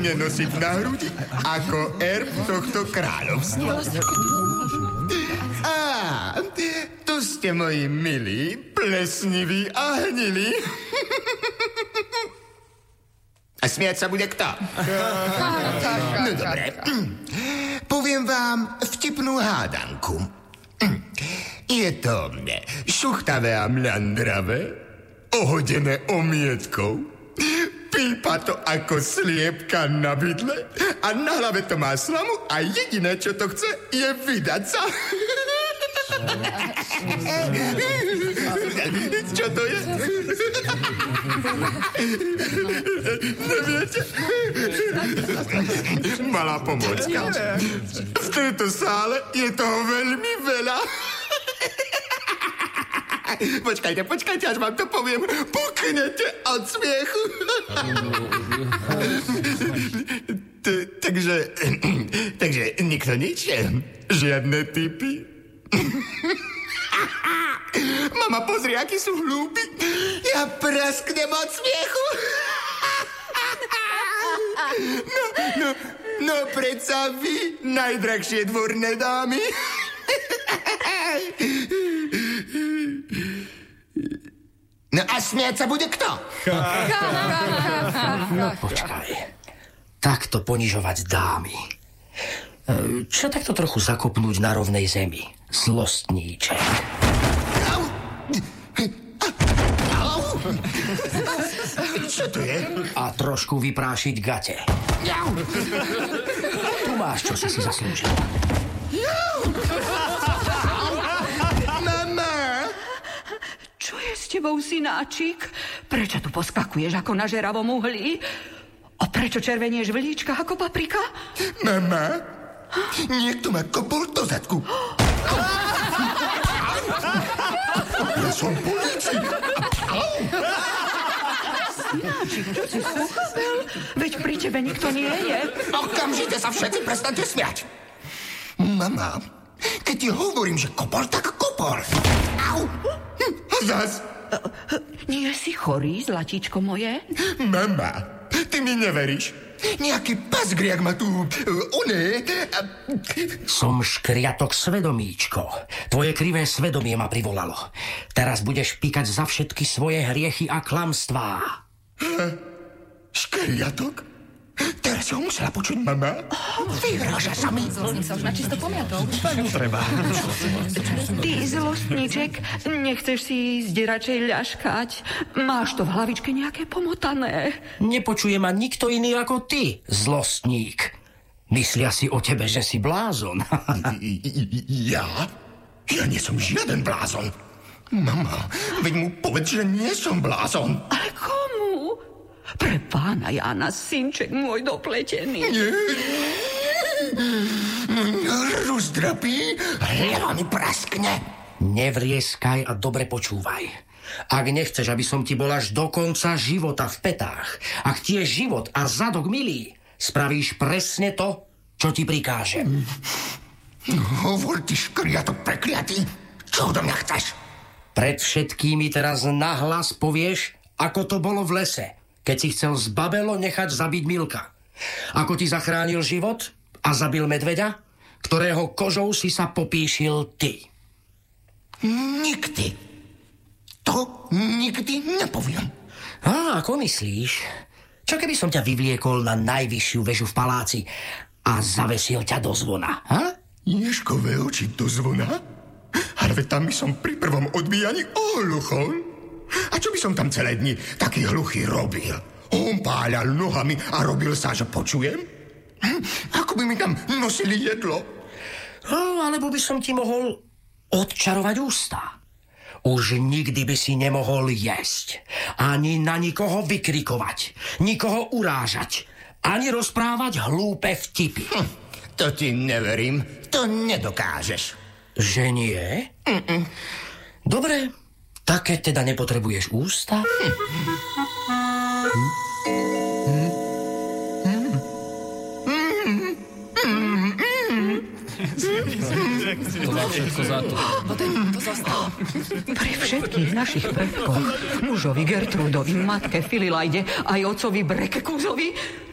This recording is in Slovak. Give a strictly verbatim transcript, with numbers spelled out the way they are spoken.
budeme nosiť na hrudi ako erb tohto kráľovstva. Á, tu ste moji milí, plesniví a hnilí. A smiať sa bude kto? No dobre. Poviem vám vtipnú hádanku. Je to šuchtavé a mľandravé, ohodené omietkou, pípa to ako sliepka na bydle a na hlave to má slamu a jediné, čo to chce, je vydať sa. Čo to je? Neviete? Malá pomôcka. V tejto sále je toho veľmi veľa. Počkajte, počkajte, až vám to poviem. Puknete od smiechu. Takže, takže nikto nič? Žiadne tipy? Mama, pozri, akí sú hlúpi. Ja prasknem od smiechu. No, no, no, predsa vy, najdrahšie dvorné dámy. No a smiať sa bude kto? No počkaj. Takto ponižovať dámy. Čo takto trochu zakopnúť na rovnej zemi? Zlostníček. Čo to je? A trošku vyprášiť gate. Tu máš, čo si si zaslúžil. Mama! Čo je s tebou, synáčik? Prečo tu poskakuješ ako na žeravom uhlí? A prečo červenieš v líčkach ako paprika? Mama, niekto ma kopol do zadku. Ja som polícii. Synáčik, čo si schopel? Veď pri tebe nikto nie je. Okamžite sa všetci prestante smiať. Mama, keď ti hovorím, že kopol, tak kopol. Au! A zas? Nie si chorý, zlatíčko moje? Mama, ty mi neveríš. Nejaký pasgriak ma tu... One... Som škriatok svedomíčko. Tvoje krivé svedomie ma privolalo. Teraz budeš pikať za všetky svoje hriechy a klamstvá. Škriatok? Teraz ho musela počuť mama. Vyhráža sa mi. Zlostník sa už načisto pomiatol. Treba. Ty, zlostníček, nechceš si ísť radšej ľaškať? Máš to v hlavičke nejaké pomotané. Nepočuje ma nikto iný ako ty, zlostník. Myslia si o tebe, že si blázon. Ja? Ja nie som žiaden blázon. Mama, veď mu povedz, že nie som blázon. Ale komu? Pre pána Jána, synček môj dopletený. Rozdrapí, hlava mi praskne. Nevrieskaj a dobre počúvaj. Ak nechceš, aby som ti bol až do konca života v petách, ak ti je život a zadok milý, spravíš presne to, čo ti prikážem. Hovor, ty škriatok prekliatý. Čo do mňa chceš? Pred všetkými teraz nahlas povieš, ako to bolo v lese, keď si chcel z Babelo nechať zabiť Milka. Ako ti zachránil život a zabil medveďa, ktorého kožou si sa popíšil ty. Nikdy. To nikdy nepoviem. Á, ako myslíš? Čo keby som ťa vyvliekol na najvyššiu väžu v paláci a zavesil ťa do zvona, ha? Ježkové oči do zvona? Ale veď tam by som pri prvom odbíjaní ohluchol. A čo by som tam celé dni taký hluchý robil? On páľal nohami a robil sa, že počujem? Hm? Ako by mi tam nosili jedlo? No, alebo by som ti mohol odčarovať ústa. Už nikdy by si nemohol jesť, ani na nikoho vykrikovať, nikoho urážať, ani rozprávať hlúpe vtipy. Hm, to ti neverím, to nedokážeš. Že nie? Mm-mm. Dobre, tak keď teda nepotrebuješ ústa... Hm. To dá všetko za to. To zostalo. Pri všetkých našich predkoch, mužovi Gertrudovi, matke Fililajde, aj ocovi Brekekúzovi,